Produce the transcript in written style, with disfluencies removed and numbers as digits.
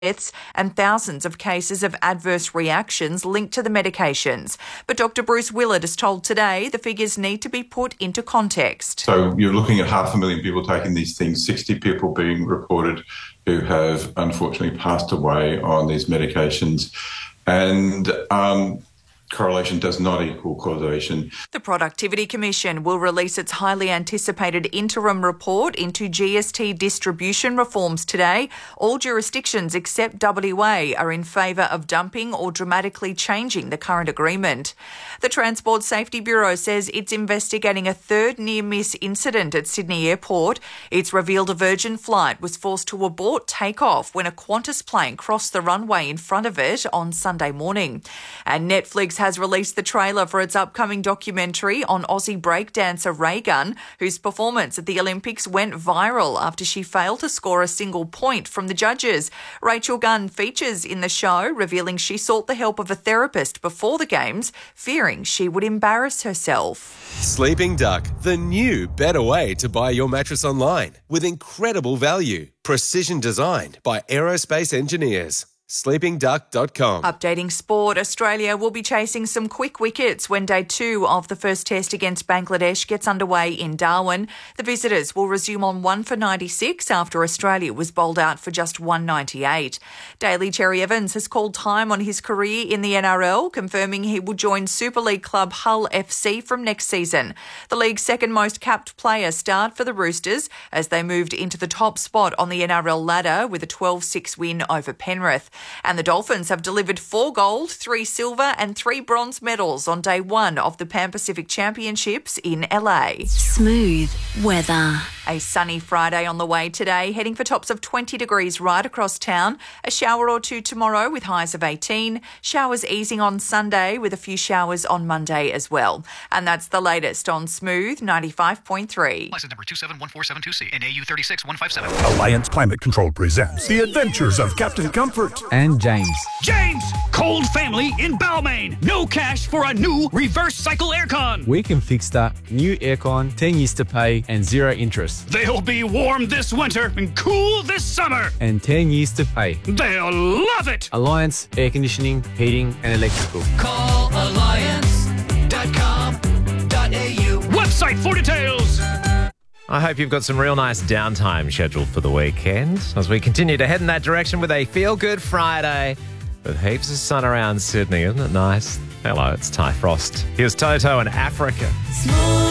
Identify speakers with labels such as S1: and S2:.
S1: deaths and thousands of cases of adverse reactions linked to the medications. But Dr. Bruce Willard has told Today the figures need to be put into context.
S2: So you're looking at 500,000 people taking these things, 60 people being reported who have unfortunately passed away on these medications. And correlation does not equal causation.
S1: The Productivity Commission will release its highly anticipated interim report into GST distribution reforms today. All jurisdictions except WA are in favour of dumping or dramatically changing the current agreement. The Transport Safety Bureau says it's investigating a third near-miss incident at Sydney Airport. It's revealed a Virgin flight was forced to abort takeoff when a Qantas plane crossed the runway in front of it on Sunday morning. And Netflix has released the trailer for its upcoming documentary on Aussie breakdancer Ray Gunn, whose performance at the Olympics went viral after she failed to score a single point from the judges. Rachel Gunn features in the show, revealing she sought the help of a therapist before the Games, fearing she would embarrass herself.
S3: Sleeping Duck, the new, better way to buy your mattress online with incredible value. Precision designed by aerospace engineers. sleepingduck.com.
S1: Updating sport, Australia will be chasing some quick wickets when day 2 of the first test against Bangladesh gets underway in Darwin. The visitors will resume on 1 for 96 after Australia was bowled out for just 198. Daly Cherry Evans has called time on his career in the NRL, confirming he will join Super League club Hull FC from next season. The league's second most capped player starred for the Roosters as they moved into the top spot on the NRL ladder with a 12-6 win over Penrith. And the Dolphins have delivered 4 gold, 3 silver and 3 bronze medals on day 1 of the Pan Pacific Championships in LA.
S4: Smooth weather.
S1: A sunny Friday on the way today, heading for tops of 20 degrees right across town. A shower or two tomorrow with highs of 18. Showers easing on Sunday with a few showers on Monday as well. And that's the latest on Smooth 95.3.
S5: License number 271472C and AU 36157.
S6: Alliance Climate Control presents The Adventures of Captain Comfort
S7: and James.
S5: James! Cold family in Balmain. No cash for a new reverse cycle aircon.
S7: We can fix that. New aircon, 10 years to pay and 0 interest.
S5: They'll be warm this winter and cool this summer.
S7: And 10 years to pay.
S5: They'll love it.
S7: Alliance Air Conditioning, Heating and Electrical.
S8: Call alliance.com.au.
S5: Website for details.
S9: I hope you've got some real nice downtime scheduled for the weekend as we continue to head in that direction with a feel-good Friday with heaps of sun around Sydney. Isn't it nice? Hello, it's Ty Frost. Here's Toto and Africa.